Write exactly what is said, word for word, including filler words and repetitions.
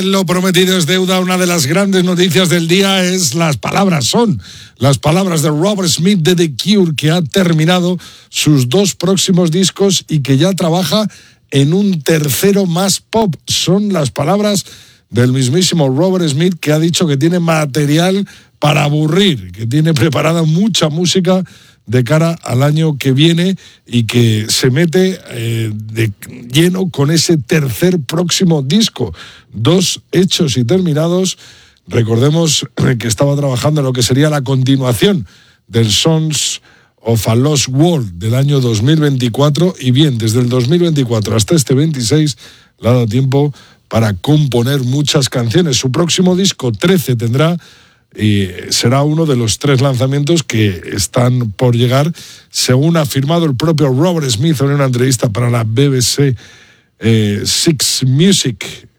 Lo prometido es deuda. Una de las grandes noticias del día es las palabras, son las palabras de Robert Smith de The Cure, que ha terminado sus dos próximos discos y que ya trabaja en un tercero más pop. Son las palabras del mismísimo Robert Smith, que ha dicho que tiene material para aburrir, que tiene preparada mucha música de cara al año que viene y que se mete eh, de lleno con ese tercer próximo disco. Dos hechos y terminados. Recordemos que estaba trabajando en lo que sería la continuación del Songs of a Lost World del año dos mil veinticuatro, y bien, desde el dos mil veinticuatro hasta este veintiséis le ha dado tiempo para componer muchas canciones. Su próximo disco, trece, tendrá y será uno de los tres lanzamientos que están por llegar, según ha afirmado el propio Robert Smith en una entrevista para la B B C eh, Six Music.